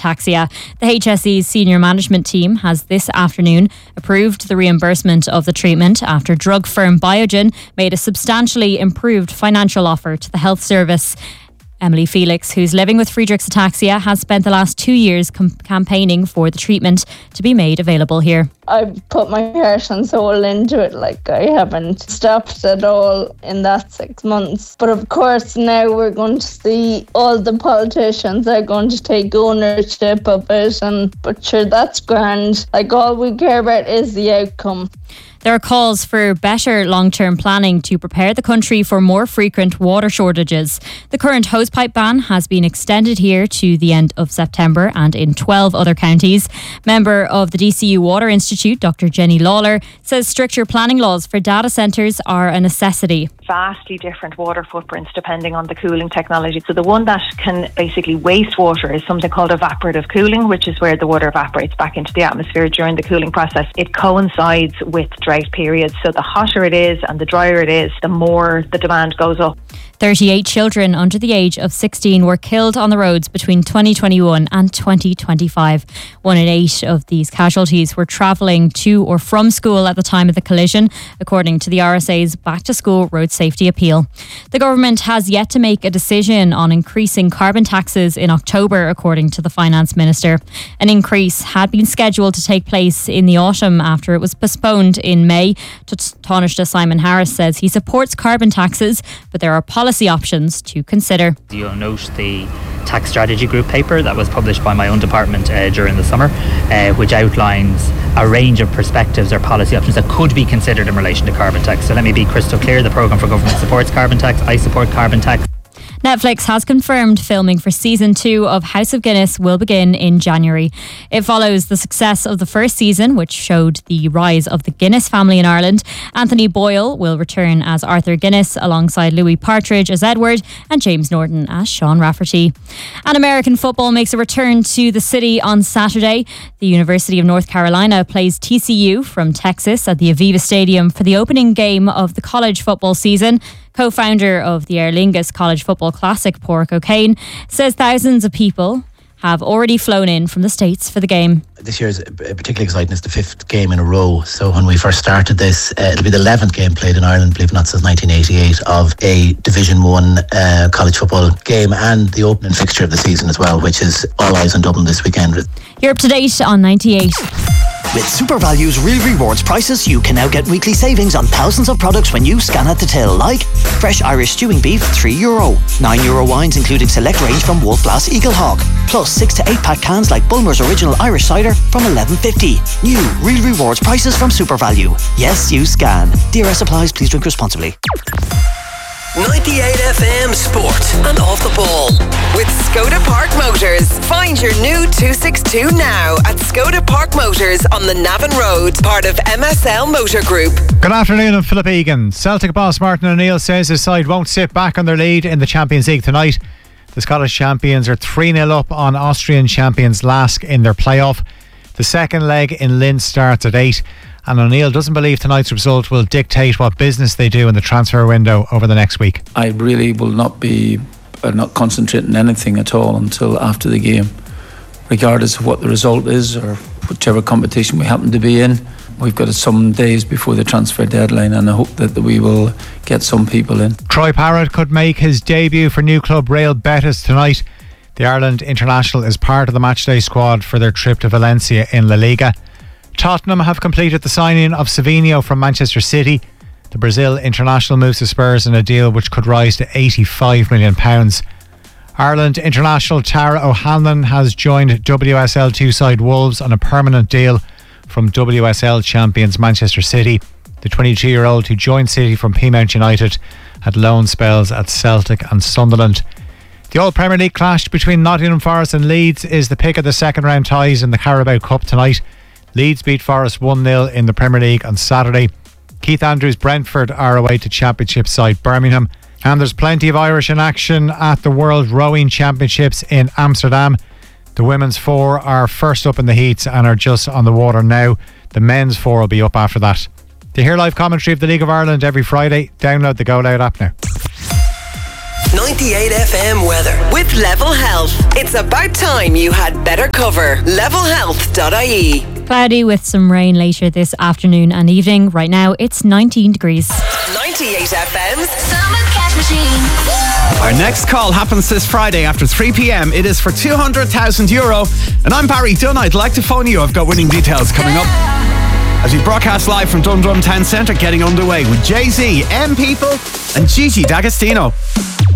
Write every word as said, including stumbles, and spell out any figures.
ataxia. The H S E's senior management team has this afternoon approved the reimbursement of the treatment after drug firm Biogen made a substantially improved financial offer to the health service. Emily Felix, who's living with Friedreich's ataxia, has spent the last two years com- campaigning for the treatment to be made available here. I've put my heart and soul into it, like I haven't stopped at all in that six months. But of course now we're going to see all the politicians are going to take ownership of it, and but sure, that's grand. Like, all we care about is the outcome. There are calls for better long-term planning to prepare the country for more frequent water shortages. The current hosepipe ban has been extended here to the end of September and in twelve other counties. Member of the D C U Water Institute, Doctor Jenny Lawler, says stricter planning laws for data centres are a necessity. Vastly different water footprints depending on the cooling technology. So the one that can basically waste water is something called evaporative cooling, which is where the water evaporates back into the atmosphere during the cooling process. It coincides with drought periods. So the hotter it is and the drier it is, the more the demand goes up. thirty-eight children under the age of sixteen were killed on the roads between twenty twenty-one and twenty twenty-five. One in eight of these casualties were travelling to or from school at the time of the collision, according to the R S A's Back to School Road Safety Appeal. The government has yet to make a decision on increasing carbon taxes in October, according to the Finance Minister. An increase had been scheduled to take place in the autumn after it was postponed in May. Taoiseach Simon Harris says he supports carbon taxes, but there are policy options to consider. You'll note the tax strategy group paper that was published by my own department uh, during the summer, uh, which outlines a range of perspectives or policy options that could be considered in relation to carbon tax. So let me be crystal clear, the Programme for Government supports carbon tax. I support carbon tax. Netflix has confirmed filming for season two of House of Guinness will begin in January. It follows the success of the first season, which showed the rise of the Guinness family in Ireland. Anthony Boyle will return as Arthur Guinness alongside Louis Partridge as Edward and James Norton as Sean Rafferty. And American football makes a return to the city on Saturday. The University of North Carolina plays T C U from Texas at the Aviva Stadium for the opening game of the college football season. Co-founder of the Aer Lingus College Football Classic, Pork O'Kane, says thousands of people have already flown in from the States for the game. This year is particularly exciting. It's the fifth game in a row. So when we first started this, uh, it'll be the eleventh game played in Ireland, believe it or not, since nineteen eighty-eight, of a Division One uh, college football game, and the opening fixture of the season as well, which is all eyes on Dublin this weekend. You're up to date on ninety-eight. With SuperValue's Real Rewards prices, you can now get weekly savings on thousands of products when you scan at the till, like fresh Irish stewing beef, three euro, nine euro wines including select range from Wolf Blass Eagle Hawk, plus six to eight pack cans like Bulmer's Original Irish Cider from eleven fifty. New Real Rewards prices from SuperValue. Yes, you scan. D R S applies. Please drink responsibly. ninety-eight F M Sport and Off the Ball with Skoda Park Motors. Find your new two sixty-two now at Skoda Park Motors on the Navan Road, part of M S L Motor Group. Good afternoon, I'm Philip Egan. Celtic boss Martin O'Neill says his side won't sit back on their lead in the Champions League tonight. The Scottish champions are three nil up on Austrian champions Lask in their playoff. The second leg in Linz starts at eight. And O'Neill doesn't believe tonight's result will dictate what business they do in the transfer window over the next week. I really will not be uh, not concentrating anything at all until after the game, regardless of what the result is or whichever competition we happen to be in. We've got some days before the transfer deadline, and I hope that we will get some people in. Troy Parrott could make his debut for new club Real Betis tonight. The Ireland international is part of the matchday squad for their trip to Valencia in La Liga. Tottenham have completed the signing of Savinho from Manchester City. The Brazil international moves to Spurs in a deal which could rise to eighty-five million pounds. Ireland international Tara O'Hanlon has joined W S L two side Wolves on a permanent deal from W S L champions Manchester City. The twenty-two-year-old who joined City from Peamount United had loan spells at Celtic and Sunderland. The All Premier League clash between Nottingham Forest and Leeds is the pick of the second round ties in the Carabao Cup tonight. Leeds beat Forest one nil in the Premier League on Saturday. Keith Andrews' Brentford are away to Championship side Birmingham. And there's plenty of Irish in action at the World Rowing Championships in Amsterdam. The women's four are first up in the heats and are just on the water now. The men's four will be up after that. To hear live commentary of the League of Ireland every Friday, download the Go Loud app now. ninety-eight F M weather with Level Health. It's about time you had better cover. level health dot I E. Cloudy with some rain later this afternoon and evening. Right now it's nineteen degrees. ninety-eight F M's Summer Cash Machine. Our next call happens this Friday after three p.m. It is for two hundred thousand euro. And I'm Barry Dunn. I'd like to phone you. I've got winning details coming up as we broadcast live from Dundrum Town Centre, getting underway with Jay-Z, M People and Gigi D'Agostino.